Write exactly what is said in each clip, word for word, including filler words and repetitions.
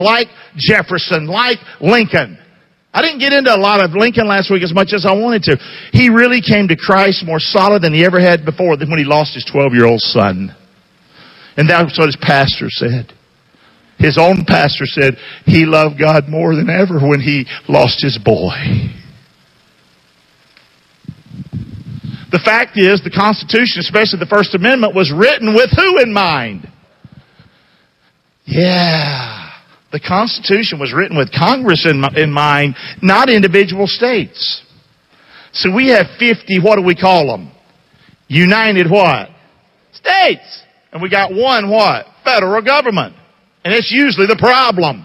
like Jefferson, like Lincoln. I didn't get into a lot of Lincoln last week as much as I wanted to. He really came to Christ more solid than he ever had before when he lost his twelve-year-old son. And that's what his pastor said. His own pastor said he loved God more than ever when he lost his boy. The fact is, the Constitution, especially the First Amendment, was written with who in mind? Yeah. The Constitution was written with Congress in, in mind, not individual states. So we have fifty, what do we call them? United what? States. And we got one what? Federal government. And it's usually the problem.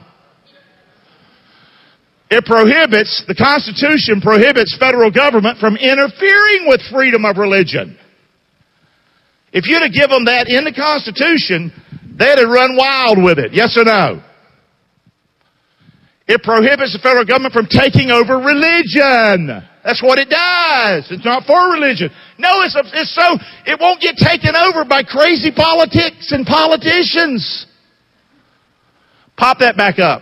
It prohibits, the Constitution prohibits federal government from interfering with freedom of religion. If you'd have given them that in the Constitution, they'd have run wild with it. Yes or no? It prohibits the federal government from taking over religion. That's what it does. It's not for religion. No, it's, it's so, it won't get taken over by crazy politics and politicians. Pop that back up.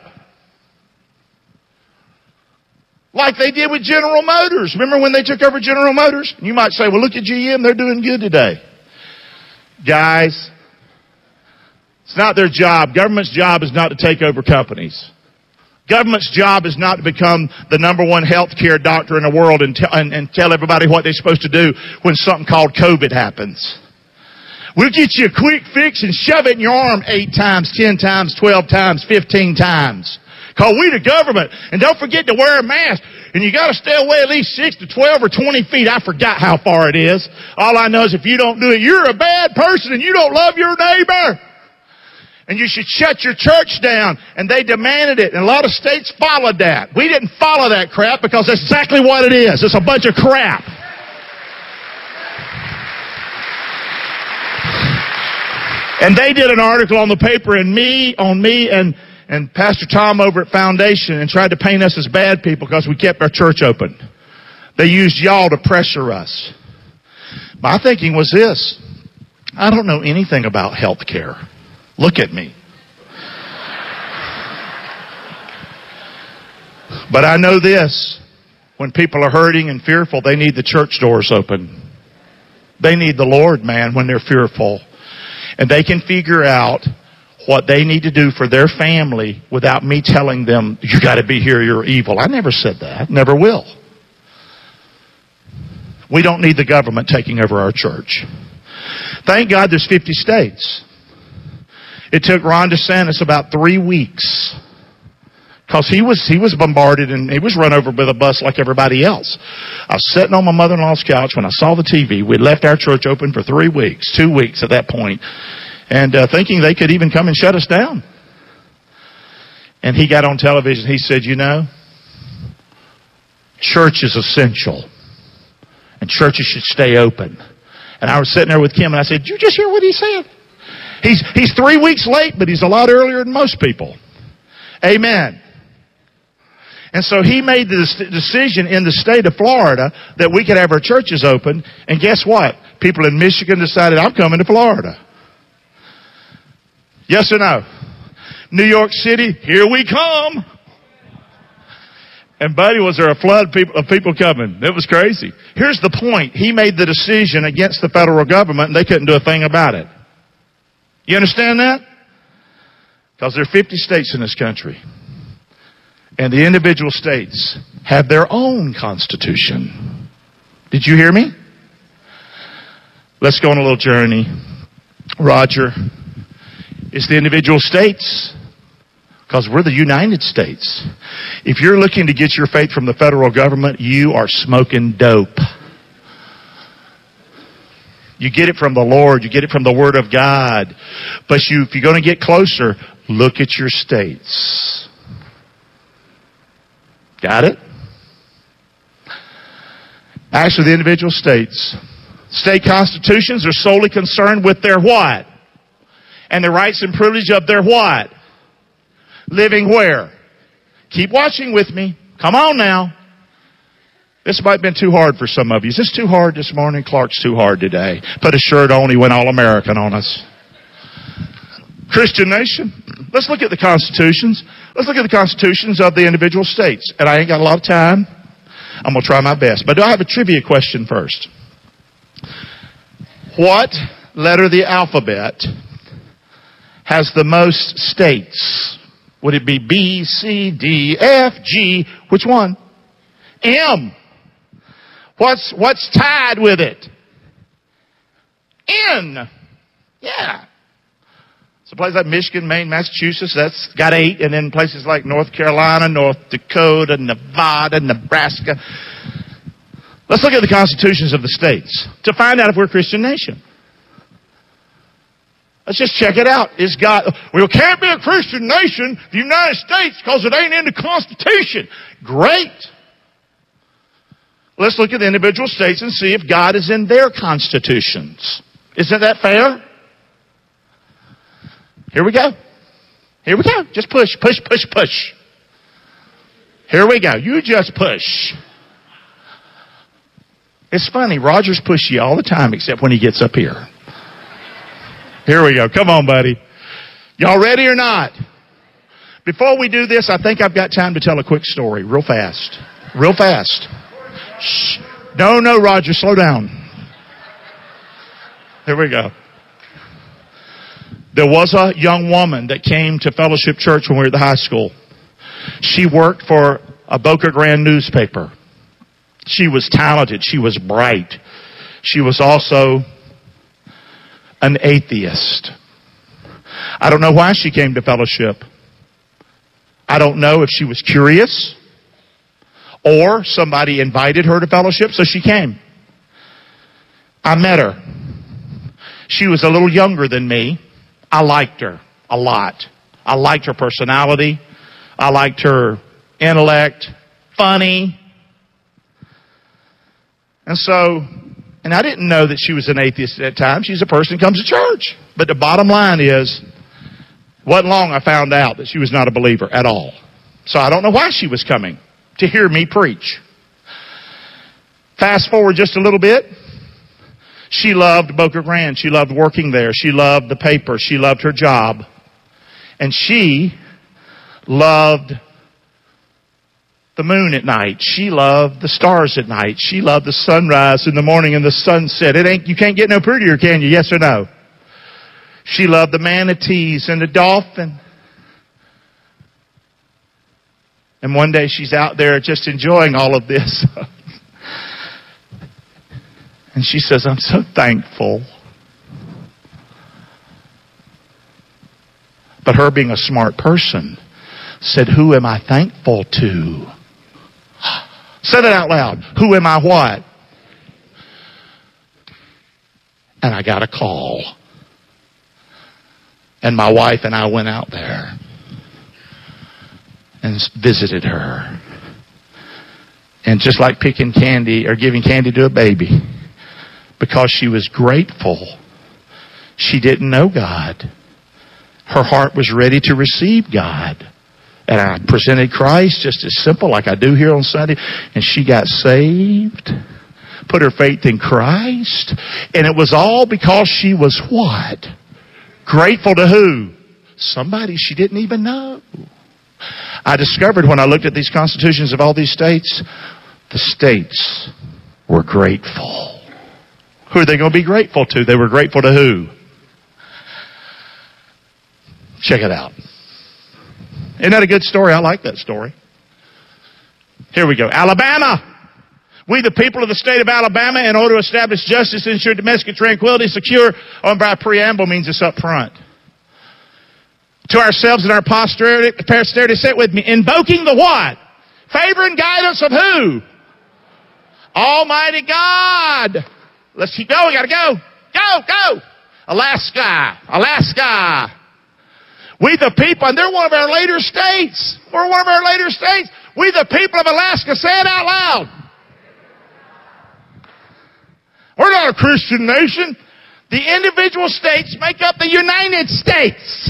Like they did with General Motors. Remember when they took over General Motors? You might say, well, look at G M. They're doing good today. Guys, it's not their job. Government's job is not to take over companies. Government's job is not to become the number one health care doctor in the world and, t- and, and tell everybody what they're supposed to do when something called COVID happens. We'll get you a quick fix and shove it in your arm eight times, ten times, twelve times, fifteen times. Because we the government. And don't forget to wear a mask. And you got to stay away at least six to twelve or twenty feet. I forgot how far it is. All I know is if you don't do it, you're a bad person and you don't love your neighbor. And you should shut your church down. And they demanded it. And a lot of states followed that. We didn't follow that crap because that's exactly what it is. It's a bunch of crap. And they did an article on the paper and me, on me and, and Pastor Tom over at Foundation and tried to paint us as bad people because we kept our church open. They used y'all to pressure us. My thinking was this. I don't know anything about health care. Look at me. But I know this. When people are hurting and fearful, they need the church doors open. They need the Lord, man, when they're fearful. And they can figure out what they need to do for their family without me telling them, you got to be here, you're evil. I never said that. Never will. We don't need the government taking over our church. Thank God there's fifty states. It took Ron DeSantis about three weeks because he was he was bombarded and he was run over with a bus like everybody else. I was sitting on my mother-in-law's couch when I saw the T V. We'd left our church open for three weeks, two weeks at that point, and uh, thinking they could even come and shut us down. And he got on television. He said, you know, church is essential, and churches should stay open. And I was sitting there with Kim, and I said, did you just hear what he said? He's, he's three weeks late, but he's a lot earlier than most people. Amen. And so he made the decision in the state of Florida that we could have our churches open. And guess what? People in Michigan decided, I'm coming to Florida. Yes or no? New York City, here we come. And buddy, was there a flood of people, of people coming. It was crazy. Here's the point. He made the decision against the federal government, and they couldn't do a thing about it. You understand that? Because there are fifty states in this country. And the individual states have their own constitution. Did you hear me? Let's go on a little journey. Roger, it's the individual states. Because we're the United States. If you're looking to get your faith from the federal government, you are smoking dope. You get it from the Lord. You get it from the Word of God. But you, if you're going to get closer, look at your states. Got it? Actually, the individual states. State constitutions are solely concerned with their what? And the rights and privilege of their what? Living where? Keep watching with me. Come on now. This might have been too hard for some of you. Is this too hard this morning? Clark's too hard today. Put a shirt on, he went all American on us. Christian nation. Let's look at the constitutions. Let's look at the constitutions of the individual states. And I ain't got a lot of time. I'm going to try my best. But do I have a trivia question first? What letter of the alphabet has the most states? Would it be B, C, D, F, G? Which one? M. What's, what's tied with it? N. Yeah. So places like Michigan, Maine, Massachusetts, that's got eight. And then places like North Carolina, North Dakota, Nevada, Nebraska. Let's look at the constitutions of the states to find out if we're a Christian nation. Let's just check it out. Is God, we can't be a Christian nation, the United States, because it ain't in the Constitution. Great. Let's look at the individual states and see if God is in their constitutions. Isn't that fair? Here we go. Here we go. Just push, push, push, push. Here we go. You just push. It's funny. Roger's pushy all the time except when he gets up here. Here we go. Come on, buddy. Y'all ready or not? Before we do this, I think I've got time to tell a quick story real fast. Real fast. Shh. No, no, Roger. Slow down. Here we go. There was a young woman that came to Fellowship Church when we were at the high school. She worked for a Boca Grande newspaper. She was talented. She was bright. She was also an atheist. I don't know why she came to Fellowship. I don't know if she was curious or somebody invited her to Fellowship, so she came. I met her. She was a little younger than me. I liked her a lot. I liked her personality. I liked her intellect. Funny. And so, and I didn't know that she was an atheist at that time. She's a person who comes to church. But the bottom line is, wasn't long I found out that she was not a believer at all. So I don't know why she was coming to hear me preach. Fast forward just a little bit. She loved Boca Grande. She loved working there. She loved the paper. She loved her job. And she loved the moon at night. She loved the stars at night. She loved the sunrise in the morning and the sunset. It ain't, you can't get no prettier, can you? Yes or no? She loved the manatees and the dolphin. And one day she's out there just enjoying all of this. And she says, I'm so thankful. But her being a smart person said, who am I thankful to? Said it out loud. Who am I what? And I got a call. And my wife and I went out there and visited her. And just like picking candy or giving candy to a baby, because she was grateful, she didn't know God. Her heart was ready to receive God. And I presented Christ just as simple like I do here on Sunday. And she got saved, put her faith in Christ. And it was all because she was what? Grateful to who? Somebody she didn't even know. I discovered when I looked at these constitutions of all these states, the states were grateful. Who are they going to be grateful to? They were grateful to who? Check it out. Isn't that a good story? I like that story. Here we go. Alabama. We, the people of the state of Alabama, in order to establish justice, ensure domestic tranquility, secure, on by preamble means it's up front. To ourselves and our posterity, posterity, say it with me. Invoking the what? Favor and guidance of who? Almighty God. Let's keep going. Gotta go. Go, go. Alaska. Alaska. We the people, and they're one of our later states. We're one of our later states. We the people of Alaska. Say it out loud. We're not a Christian nation. The individual states make up the United States.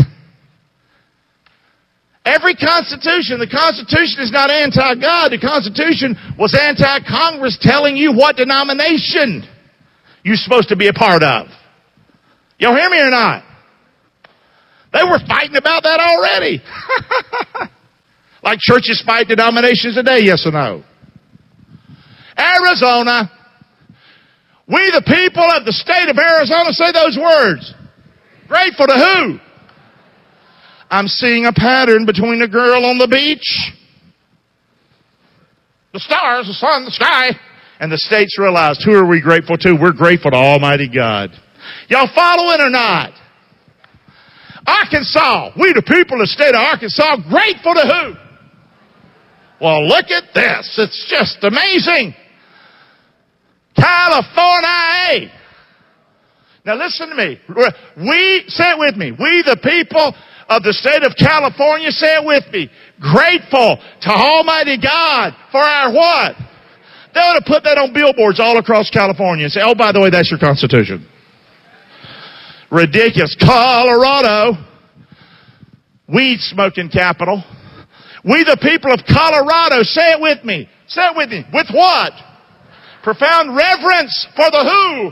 Every constitution, the Constitution is not anti-God. The Constitution was anti-Congress telling you what denomination you're supposed to be a part of. Y'all hear me or not? They were fighting about that already. Like churches fight denominations today, yes or no? Arizona. We the people of the state of Arizona say those words. Grateful to who? I'm seeing a pattern between the girl on the beach, the stars, the sun, the sky, and the states realized, who are we grateful to? We're grateful to Almighty God. Y'all following or not? Arkansas. We the people of the state of Arkansas grateful to who? Well, look at this. It's just amazing. California. Now listen to me. We, say it with me. We the people of the state of California, say it with me. Grateful to Almighty God for our what? They ought to put that on billboards all across California and say, oh, by the way, that's your Constitution. Ridiculous. Colorado, weed smoking capital. We the people of Colorado, say it with me. Say it with me. With what? Profound reverence for the who?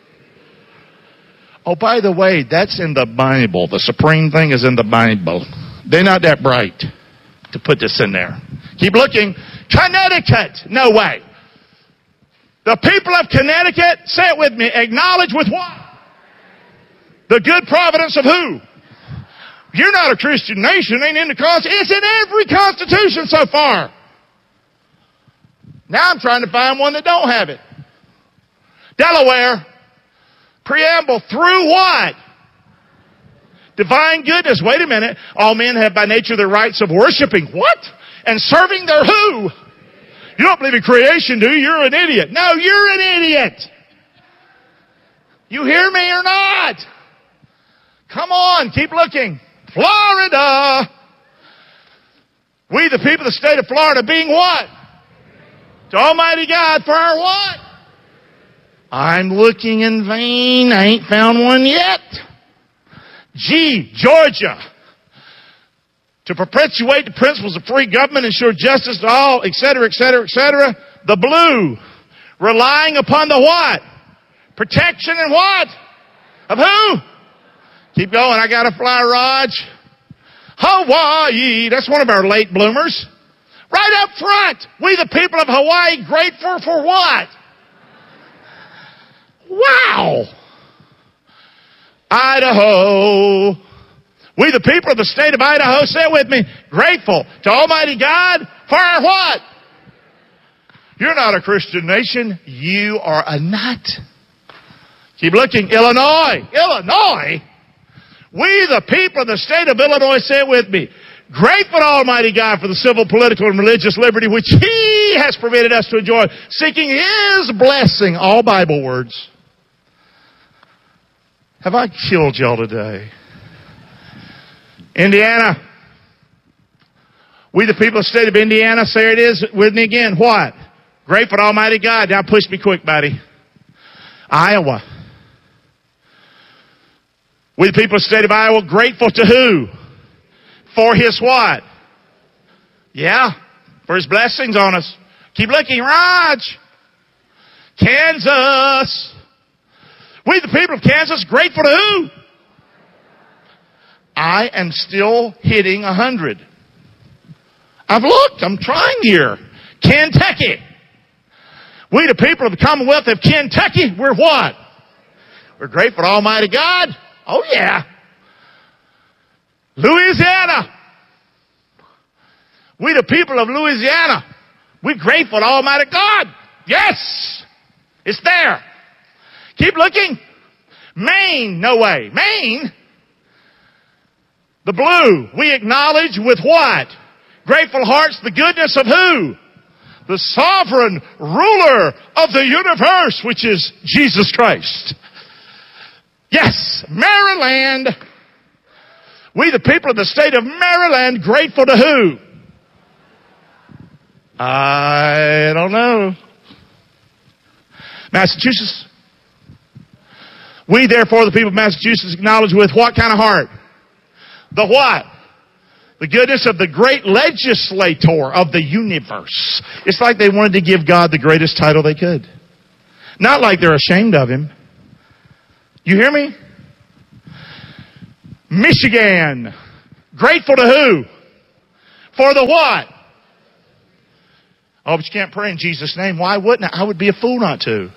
Oh, by the way, that's in the Bible. The supreme thing is in the Bible. They're not that bright to put this in there. Keep looking. Connecticut. No way. The people of Connecticut, say it with me, acknowledge with what? The good providence of who? You're not a Christian nation. Ain't in the Constitution. It's in every Constitution so far. Now I'm trying to find one that don't have it. Delaware. Preamble. Through what? Divine goodness. Wait a minute. All men have by nature the rights of worshiping. What? And serving their who? You don't believe in creation, do you? You're an idiot. No, you're an idiot. You hear me or not? Come on, keep looking. Florida. We, the people of the state of Florida, being what? To Almighty God for our what? I'm looking in vain. I ain't found one yet. G, Georgia. To perpetuate the principles of free government, ensure justice to all, et cetera, et cetera, et cetera. The blue, relying upon the what? Protection and what? Of who? Keep going. I got to fly, Raj. Hawaii. That's one of our late bloomers. Right up front. We the people of Hawaii grateful for what? Wow. Idaho. We the people of the state of Idaho, say it with me, grateful to Almighty God for our what? You're not a Christian nation. You are a nut. Keep looking. Illinois. Illinois. We the people of the state of Illinois, say it with me, grateful to Almighty God for the civil, political, and religious liberty which He has permitted us to enjoy, seeking His blessing. All Bible words. Have I killed y'all today? Indiana. We the people of the state of Indiana, say it is with me again. What? Grateful to Almighty God. Now push me quick, buddy. Iowa. We the people of the state of Iowa, grateful to who? For His what? Yeah, for His blessings on us. Keep looking, Raj. Kansas. We the people of Kansas, grateful to who? I am still hitting a hundred. I've looked. I'm trying here. Kentucky. We the people of the Commonwealth of Kentucky, we're what? We're grateful to Almighty God. Oh yeah. Louisiana. We the people of Louisiana, we're grateful to Almighty God. Yes. It's there. Keep looking. Maine. No way. Maine. The blue, we acknowledge with what? Grateful hearts, the goodness of who? The sovereign ruler of the universe, which is Jesus Christ. Yes, Maryland. We, the people of the state of Maryland, grateful to who? I don't know. Massachusetts. We, therefore, the people of Massachusetts, acknowledge with what kind of heart? The what? The goodness of the great legislator of the universe. It's like they wanted to give God the greatest title they could. Not like they're ashamed of Him. You hear me? Michigan. Grateful to who? For the what? Oh, but you can't pray in Jesus' name. Why wouldn't I? I would be a fool not to.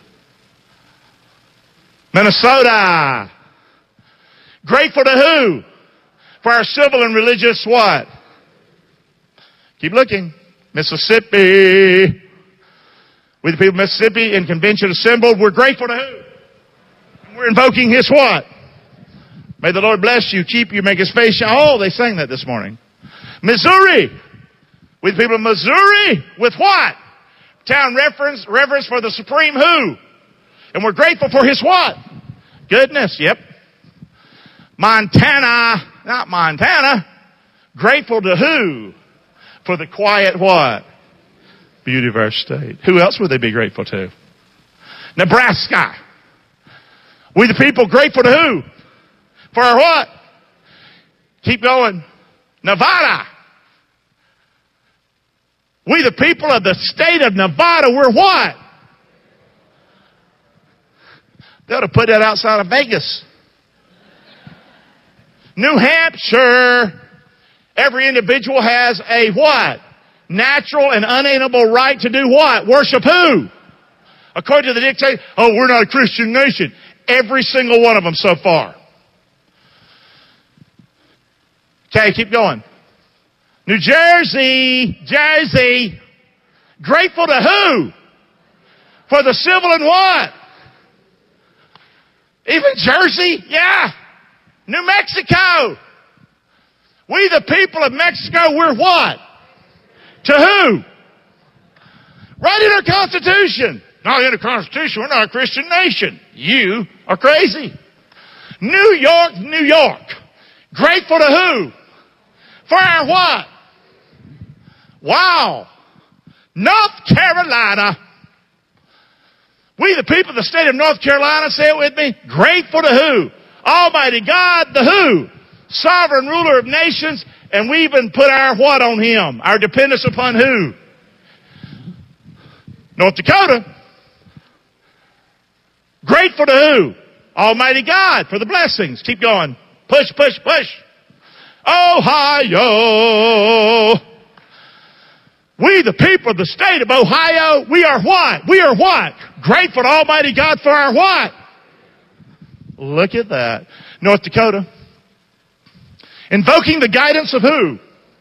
Minnesota. Grateful to who? For our civil and religious what? Keep looking. Mississippi. We the people of Mississippi in convention assembled. We're grateful to who? We're invoking His what? May the Lord bless you, keep you, make His face shine. Oh, they sang that this morning. Missouri. We the people of Missouri with what? Town reference, reverence for the supreme who? And we're grateful for His what? Goodness, yep. Montana, not Montana. Grateful to who? For the quiet what? Beauty of our state. Who else would they be grateful to? Nebraska. We the people grateful to who? For our what? Keep going. Nevada. We the people of the state of Nevada, we're what? They ought to put that outside of Vegas. New Hampshire. Every individual has a what? Natural and unalienable right to do what? Worship who? According to the dictate, oh, we're not a Christian nation. Every single one of them so far. Okay, keep going. New Jersey, Jersey. Grateful to who? For the civil and what? Even Jersey? Yeah. New Mexico. We the people of Mexico, we're what? To who? Right in our Constitution. Not in the Constitution, we're not a Christian nation. You are crazy. New York, New York. Grateful to who? For our what? Wow. North Carolina. We the people of the state of North Carolina, say it with me. Grateful to who? Almighty God, the who? Sovereign ruler of nations. And we even put our what on Him? Our dependence upon who? North Dakota. Grateful to who? Almighty God for the blessings. Keep going. Push, push, push. Ohio. We the people of the state of Ohio, we are what? We are what? Grateful to Almighty God for our what? Look at that. North Dakota. Invoking the guidance of who?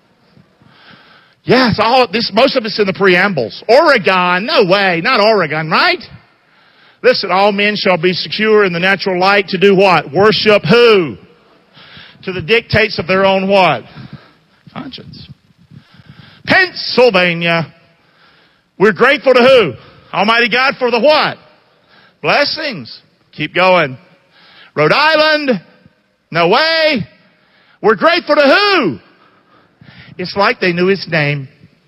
Yes, all this, most of it's in the preambles. Oregon, no way, not Oregon, right? Listen, all men shall be secure in the natural light to do what? Worship who? To the dictates of their own what? Conscience. Pennsylvania. We're grateful to who? Almighty God for the what? Blessings. Keep going. Rhode Island. No way. We're grateful to who? It's like they knew His name.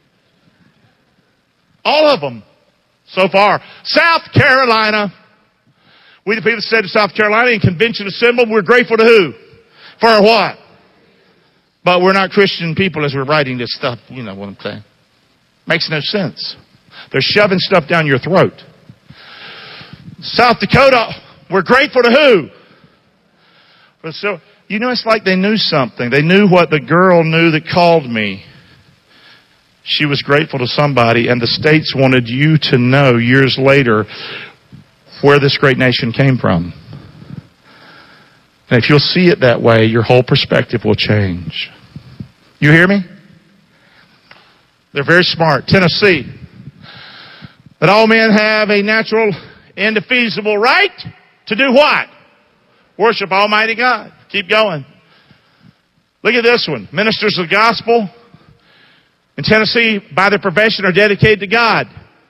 All of them. So far. South Carolina. We the people of the state of South Carolina in convention assembled. We're grateful to who? For our what? But we're not Christian people as we're writing this stuff. You know what I'm saying. Makes no sense. They're shoving stuff down your throat. South Dakota. We're grateful to who? For so, you know, it's like they knew something. They knew what the girl knew that called me. She was grateful to somebody, and the states wanted you to know years later where this great nation came from. And if you'll see it that way, your whole perspective will change. You hear me? They're very smart. Tennessee. That all men have a natural, indefeasible right to do what? Worship Almighty God. Keep going. Look at this one. Ministers of the gospel in Tennessee, by their profession, are dedicated to God.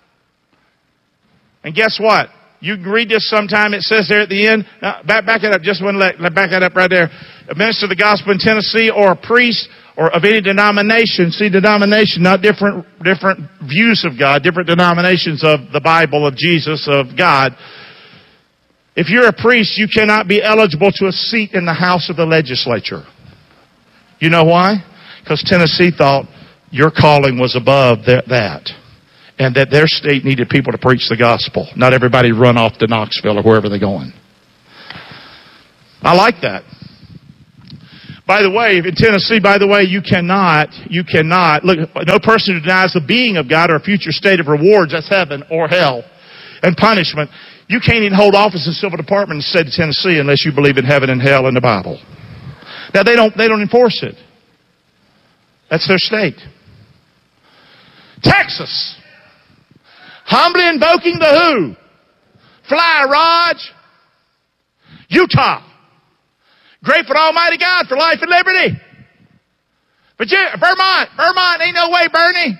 And guess what? You can read this sometime. It says there at the end. Now, back, back it up. Just one leg. Back that up right there. A minister of the gospel in Tennessee or a priest or of any denomination. See, denomination, not different, different views of God, different denominations of the Bible, of Jesus, of God. If you're a priest, you cannot be eligible to a seat in the House of the legislature. You know why? Because Tennessee thought your calling was above that, that. And that their state needed people to preach the gospel. Not everybody run off to Knoxville or wherever they're going. I like that. By the way, in Tennessee, by the way, you cannot, you cannot, look, no person who denies the being of God or a future state of rewards, that's heaven or hell, and punishment, you can't even hold office in the civil department in the state of Tennessee unless you believe in heaven and hell in the Bible. Now, they don't, they don't enforce it. That's their state. Texas. Humbly invoking the who? Fly, Raj. Utah. Grateful to Almighty God for life and liberty. Virginia, Vermont. Vermont, ain't no way, Bernie.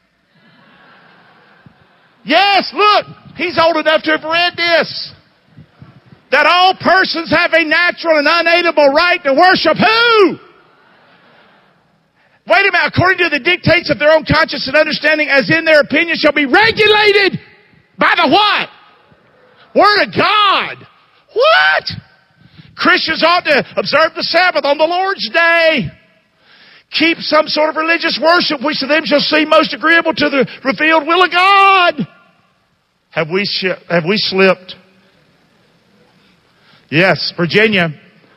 Yes, look. He's old enough to have read this. That all persons have a natural and unalienable right to worship who? Wait a minute. According to the dictates of their own conscience and understanding, as in their opinion, shall be regulated by the what? Word of God. What? Christians ought to observe the Sabbath on the Lord's Day. Keep some sort of religious worship, which to them shall seem most agreeable to the revealed will of God. Have we, sh- have we slipped? Yes, Virginia.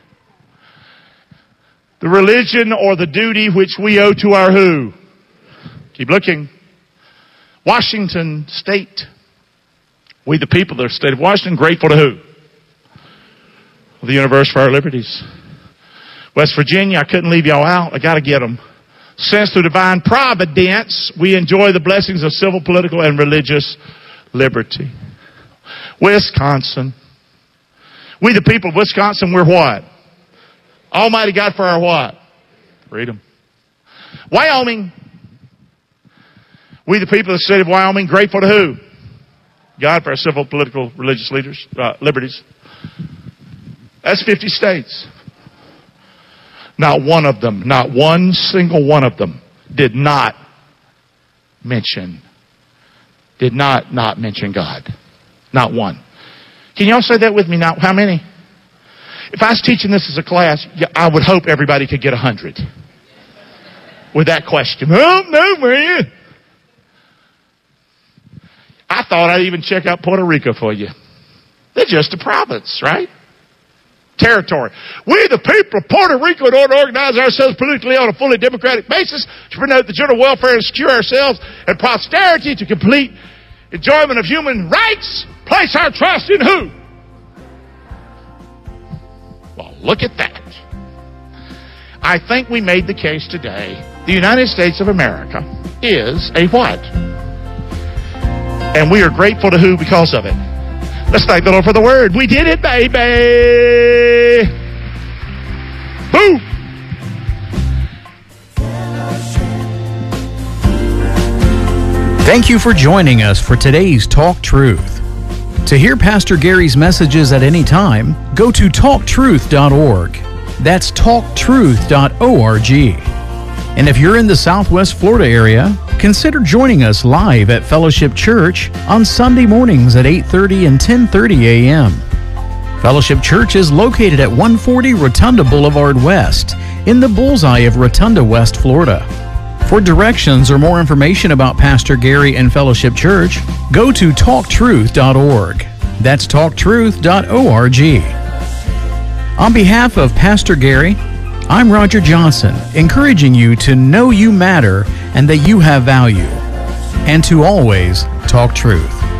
The religion or the duty which we owe to our who? Keep looking. Washington State. We the people of the state of Washington, grateful to who? The universe for our liberties. West Virginia, I couldn't leave y'all out. I got to get them. Since through divine providence, we enjoy the blessings of civil, political, and religious liberty. Wisconsin. We the people of Wisconsin, we're what? Almighty God for our what? Freedom. Wyoming. We the people of the state of Wyoming, grateful to who? God for our civil, political, religious leaders, uh, liberties. That's fifty states. Not one of them, not one single one of them did not mention, did not not mention God. Not one. Can y'all say that with me now? How many? If I was teaching this as a class, I would hope everybody could get a hundred with that question. Oh, no, man. I thought I'd even check out Puerto Rico for you. They're just a province, right? Territory. We, the people of Puerto Rico, don't organize ourselves politically on a fully democratic basis to promote the general welfare and secure ourselves and posterity to complete enjoyment of human rights. Place our trust in who? Well, look at that. I think we made the case today. The United States of America is a what? And we are grateful to who because of it? Let's thank the Lord for the word. We did it, baby. Boom. Thank you for joining us for today's Talk Truth. To hear Pastor Gary's messages at any time, go to talk truth dot org. That's talk truth dot org. And if you're in the Southwest Florida area, consider joining us live at Fellowship Church on Sunday mornings at eight thirty and ten thirty a.m. Fellowship Church is located at one forty Rotunda Boulevard West in the bullseye of Rotunda, West Florida. For directions or more information about Pastor Gary and Fellowship Church, go to talk truth dot org. That's talk truth dot org. On behalf of Pastor Gary, I'm Roger Johnson, encouraging you to know you matter and that you have value, and to always talk truth.